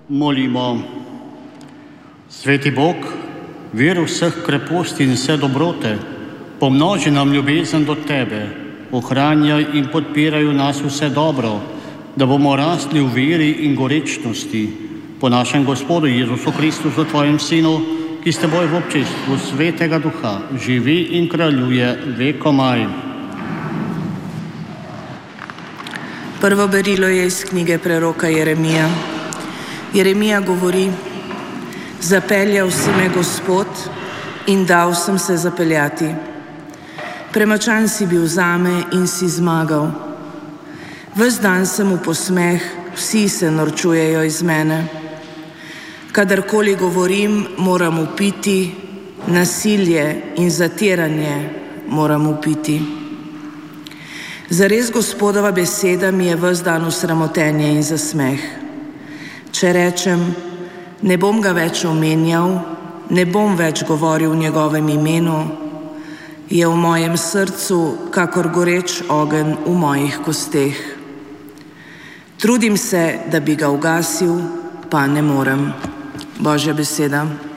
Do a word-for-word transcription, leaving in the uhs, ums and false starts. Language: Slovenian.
Molimo. Sveti Bog, vir vseh kreposti in vse dobrote, pomnoži nam ljubezen do Tebe, ohranjaj in podpiraj v nas vse dobro, da bomo rasli v veri in gorečnosti po našem Gospodu Jezusu Kristusu, Tvojem Sinu, ki s Teboj v občestvu Svetega Duha živi in kraljuje vekomaj. Prvo berilo je iz knjige preroka Jeremija. Jeremija govori: Zapeljal si me Gospod in dal sem se zapeljati. Premočan si bil zame in si zmagal. Ves dan sem v posmeh, vsi se norčujejo iz mene. Kadarkoli govorim, moram vpiti, nasilje in zatiranje moram vpiti. Zares Gospodova beseda mi je ves dan v sramotenje in zasmeh. Če rečem, ne bom ga več omenjal, ne bom več govoril v njegovem imenu, je v mojem srcu kakor goreč ogenj v mojih kosteh. Trudim se, da bi ga ugasil, pa ne morem. Božja beseda.